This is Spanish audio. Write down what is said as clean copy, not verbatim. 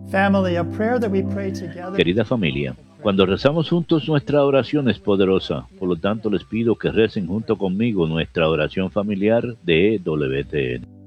Family, a prayer that we pray together. Querida familia, cuando rezamos juntos nuestra oración es poderosa, por lo tanto les pido que recen junto conmigo nuestra oración familiar de EWTN.